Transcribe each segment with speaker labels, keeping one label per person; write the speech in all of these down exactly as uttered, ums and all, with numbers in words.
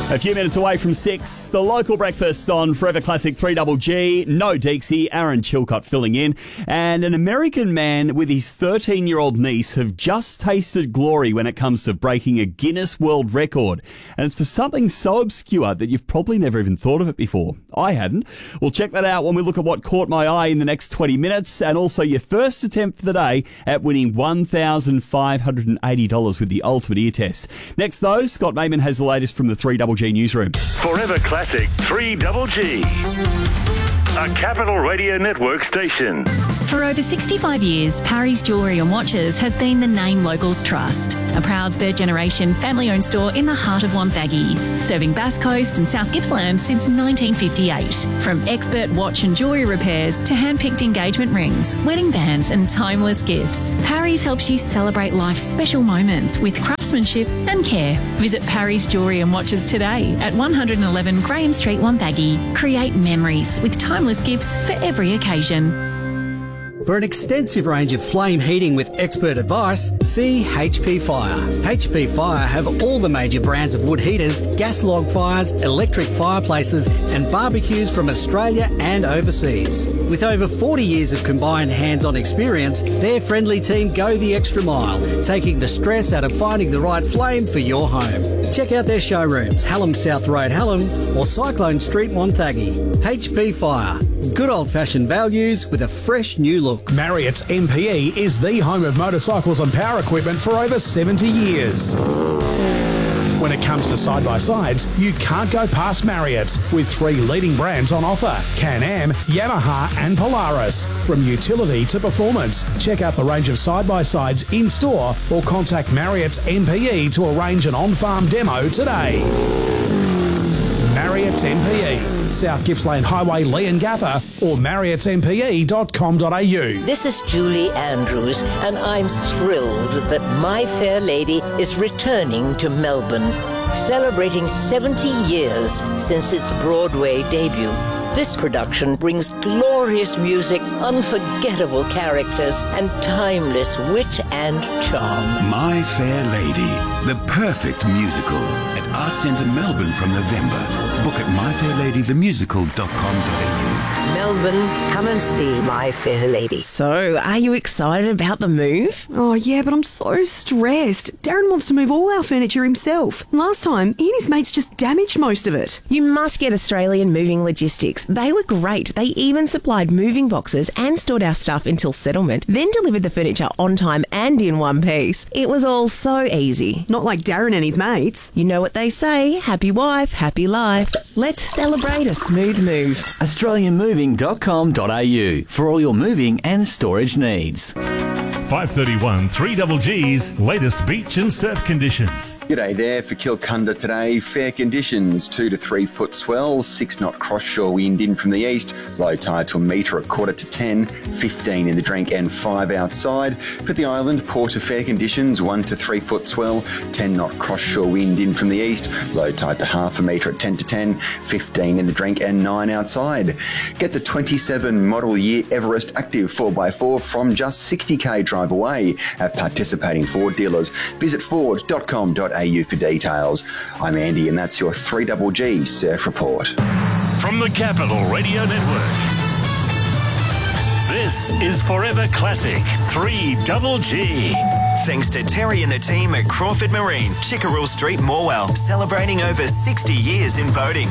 Speaker 1: A few minutes away from six, the local breakfast on Forever Classic three G G. No Deeksy, Aaron Chilcott filling in. And an American man with his thirteen-year-old niece have just tasted glory when it comes to breaking a Guinness World Record. And it's for something so obscure that you've probably never even thought of it before. I hadn't. We'll check that out when we look at what caught my eye in the next twenty minutes, and also your first attempt for the day at winning one thousand five hundred eighty dollars with the Ultimate Ear Test. Next, though, Scott Mayman has the latest from the three G G newsroom.
Speaker 2: Forever Classic three G G, a Capital Radio Network station.
Speaker 3: For over sixty-five years, Parry's Jewellery and Watches has been the name locals trust. A proud third-generation family-owned store in the heart of Wonthaggi, serving Bass Coast and South Gippsland since nineteen fifty-eight. From expert watch and jewellery repairs to hand-picked engagement rings, wedding bands and timeless gifts, Parry's helps you celebrate life's special moments with craftsmanship and care. Visit Parry's Jewellery and Watches today at one eleven Graham Street, Wonthaggi. Create memories with timeless gifts for every occasion.
Speaker 4: For an extensive range of flame heating with expert advice, see H P Fire. H P Fire have all the major brands of wood heaters, gas log fires, electric fireplaces and barbecues from Australia and overseas. With over forty years of combined hands-on experience, their friendly team go the extra mile, taking the stress out of finding the right flame for your home. Check out their showrooms, Hallam South Road, Hallam, or Cyclone Street, Wonthaggi. H P Fire. Good old-fashioned values with a fresh new look.
Speaker 5: Marriott's M P E is the home of motorcycles and power equipment for over seventy years. When it comes to side-by-sides, you can't go past Marriott, with three leading brands on offer: Can-Am, Yamaha and Polaris. From utility to performance, check out the range of side-by-sides in-store or contact Marriott's M P E to arrange an on-farm demo today. Marriott's M P E, South Gippsland Highway, Leongatha, or marriotts m p e dot com dot a u.
Speaker 6: This is Julie Andrews, and I'm thrilled that My Fair Lady is returning to Melbourne, celebrating seventy years since its Broadway debut. This production brings glorious music, unforgettable characters, and timeless wit and charm.
Speaker 7: My Fair Lady, the perfect musical, at Arts Centre Melbourne from November. Book at my fair lady the musical dot com dot a u.
Speaker 6: Melbourne, come and see My Fair Lady.
Speaker 8: So, are you excited about the move?
Speaker 9: Oh, yeah, but I'm so stressed. Darren wants to move all our furniture himself. Last time, he and his mates just damaged most of it.
Speaker 8: You must get Australian Moving Logistics. They were great. They even supplied moving boxes and stored our stuff until settlement, then delivered the furniture on time and in one piece. It was all so easy.
Speaker 9: Not like Darren and his mates.
Speaker 8: You know what they say, happy wife, happy life. Let's celebrate a smooth move.
Speaker 10: australian moving dot com dot a u for all your moving and storage needs.
Speaker 2: five thirty-one three G G's latest beach and surf conditions.
Speaker 11: G'day there for Kilcunda today. Fair conditions, two to three foot swells, six knot cross shore wind in from the east, low tide to a metre, a quarter to ten, fifteen in the drink and five outside. For the island, port to fair conditions, one to three foot swell, ten knot cross shore wind in from the east, low tide to half a metre at ten to ten, fifteen in the drink and nine outside. Get the twenty-seven model year Everest Active four by four from just sixty k drive away at participating Ford dealers. Visit ford dot com dot a u for details. I'm Andy and that's your three G G Surf Report.
Speaker 2: From the Capital Radio Network, this is Forever Classic three G G.
Speaker 12: Thanks to Terry and the team at Crawford Marine, Chickerell Street, Morwell, celebrating over sixty years in boating.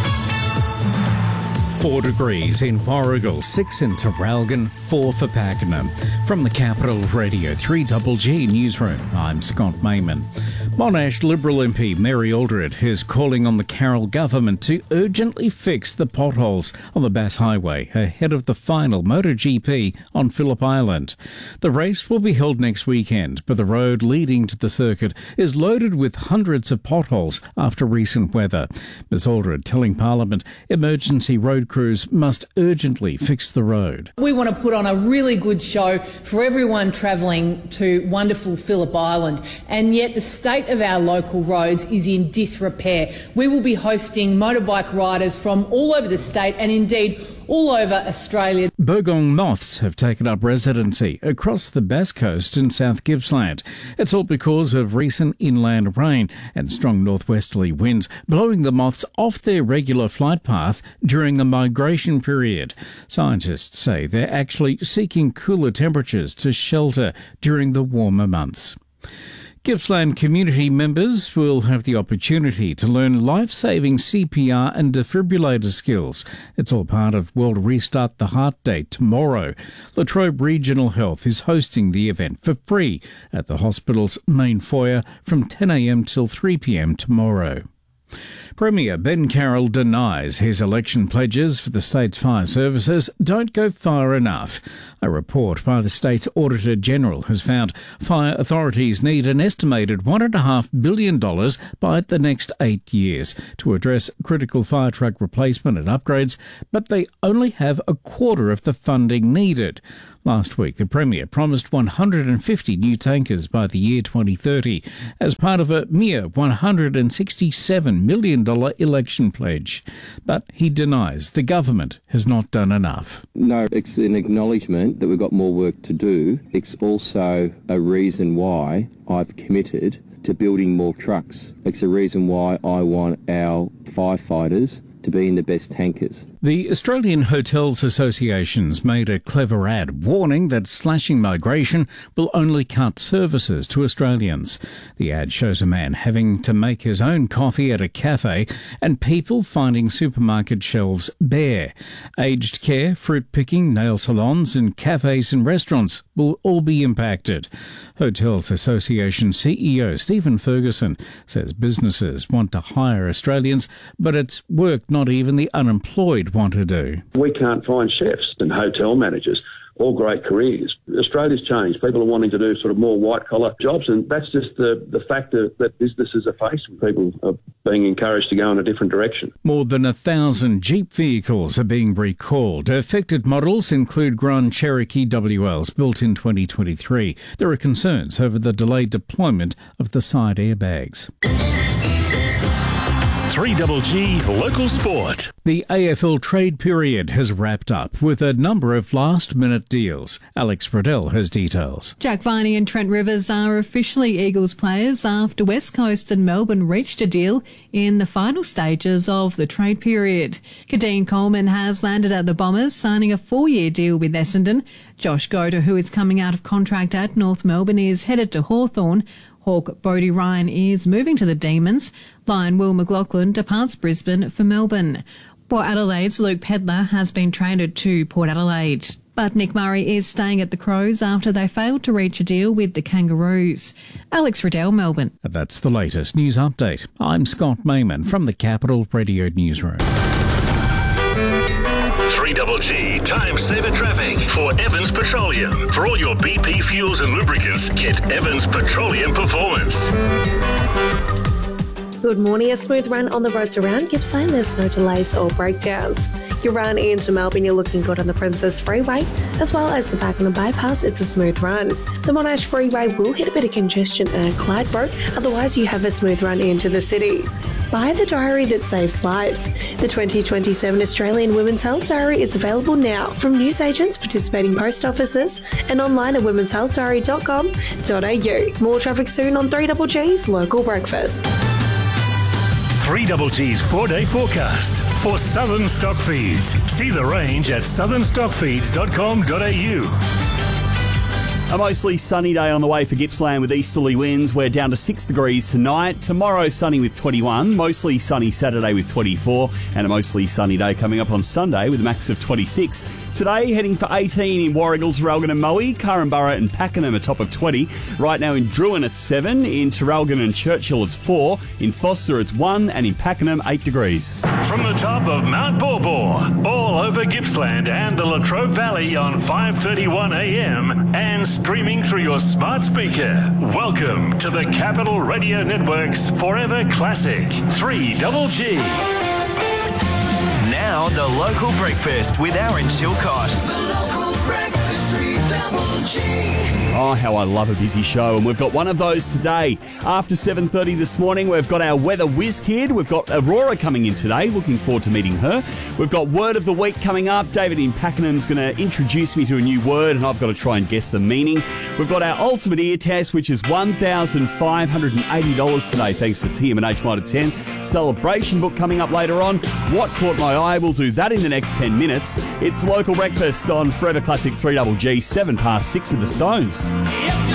Speaker 13: Four degrees in Warragul, six in Traralgon, four for Pakenham. From the Capital Radio three G G Newsroom, I'm Scott Mayman. Monash Liberal M P Mary Aldred is calling on the Carroll government to urgently fix the potholes on the Bass Highway ahead of the final MotoGP on Phillip Island. The race will be held next weekend, but the road leading to the circuit is loaded with hundreds of potholes after recent weather. Miz Aldred telling Parliament emergency road crews must urgently fix the road.
Speaker 14: We want to put on a really good show for everyone travelling to wonderful Phillip Island, and yet the state state of our local roads is in disrepair. We will be hosting motorbike riders from all over the state and indeed all over Australia.
Speaker 13: Burgong moths have taken up residency across the Bass Coast in South Gippsland. It's all because of recent inland rain and strong northwesterly winds blowing the moths off their regular flight path during the migration period. Scientists say they're actually seeking cooler temperatures to shelter during the warmer months. Gippsland community members will have the opportunity to learn life-saving C P R and defibrillator skills. It's all part of World Restart the Heart Day tomorrow. Latrobe Regional Health is hosting the event for free at the hospital's main foyer from ten a m till three p m tomorrow. Premier Ben Carroll denies his election pledges for the state's fire services don't go far enough. A report by the state's Auditor General has found fire authorities need an estimated one point five billion dollars by the next eight years to address critical fire truck replacement and upgrades, but they only have a quarter of the funding needed. Last week, the Premier promised one hundred fifty new tankers by the year twenty thirty as part of a mere one hundred sixty-seven million dollars election pledge. But he denies the government has not done enough.
Speaker 15: No, it's an acknowledgement that we've got more work to do. It's also a reason why I've committed to building more trucks. It's a reason why I want our firefighters to be in the best tankers.
Speaker 13: The Australian Hotels Association's made a clever ad warning that slashing migration will only cut services to Australians. The ad shows a man having to make his own coffee at a cafe and people finding supermarket shelves bare. Aged care, fruit picking, nail salons and cafes and restaurants will all be impacted. Hotels Association C E O Stephen Ferguson says businesses want to hire Australians, but it's work not even the unemployed want to do.
Speaker 16: We can't find chefs and hotel managers, all great careers. Australia's changed. People are wanting to do sort of more white-collar jobs, and that's just the, the fact that, that businesses are facing. People are being encouraged to go in a different direction.
Speaker 13: More than a thousand Jeep vehicles are being recalled. Affected models include Grand Cherokee W Ls built in twenty twenty-three. There are concerns over the delayed deployment of the side airbags.
Speaker 2: three Double G Local Sport.
Speaker 13: The A F L trade period has wrapped up with a number of last-minute deals. Alex Riddell has details.
Speaker 17: Jack Viney and Trent Rivers are officially Eagles players after West Coast and Melbourne reached a deal in the final stages of the trade period. Kadeen Coleman has landed at the Bombers, signing a four-year deal with Essendon. Josh Goater, who is coming out of contract at North Melbourne, is headed to Hawthorn. Hawk Bodie Ryan is moving to the Demons. Lion Will McLaughlin departs Brisbane for Melbourne. Port Adelaide's Luke Pedler has been traded to Port Adelaide. But Nick Murray is staying at the Crows after they failed to reach a deal with the Kangaroos. Alex Riddell, Melbourne.
Speaker 13: That's the latest news update. I'm Scott Mayman from the Capital Radio Newsroom.
Speaker 2: three Double G Time Saver Traffic for Evans Petroleum. For all your B P fuels and lubricants, get Evans Petroleum Performance.
Speaker 18: Good morning. A smooth run on the roads around Gippsland. There's no delays or breakdowns. Your run into Melbourne, you're looking good on the Princess Freeway, as well as the Pakenham Bypass. It's a smooth run. The Monash Freeway will hit a bit of congestion at Clyde Road. Otherwise, you have a smooth run into the city. Buy the diary that saves lives. The twenty twenty-seven Australian Women's Health Diary is available now from newsagents, participating post offices, and online at womens health diary dot com dot a u. More traffic soon on three Double G's Local Breakfast.
Speaker 2: three Double G's four-day forecast for Southern Stockfeeds. See the range at southern stock feeds dot com dot a u.
Speaker 1: A mostly sunny day on the way for Gippsland with easterly winds. We're down to six degrees tonight. Tomorrow sunny with twenty-one. Mostly sunny Saturday with twenty-four. And a mostly sunny day coming up on Sunday with a max of twenty-six. Today heading for eighteen in Warragul, Traralgon and Moe. Carnborough and Pakenham a top of twenty. Right now in Druin it's seven. In Traralgon and Churchill it's four. In Foster it's one. And in Pakenham eight degrees.
Speaker 2: From the top of Mount Borbor, all over Gippsland and the Latrobe Valley on five thirty-one a m and streaming through your smart speaker. Welcome to the Capital Radio Network's Forever Classic three Double G.
Speaker 12: Now the local breakfast with Aaron Chilcott.
Speaker 19: The local breakfast three Double G.
Speaker 1: Oh, how I love a busy show, and we've got one of those today. After seven thirty this morning, we've got our weather whiz kid. We've got Aurora coming in today. Looking forward to meeting her. We've got Word of the Week coming up. David in Pakenham's going to introduce me to a new word, and I've got to try and guess the meaning. We've got our ultimate ear test, which is one thousand five hundred eighty dollars today, thanks to T M and H Mitre ten. Celebration book coming up later on. What caught my eye? We'll do that in the next ten minutes. It's Local Breakfast on Forever Classic three G G, seven past six with the Stones.
Speaker 19: Yep.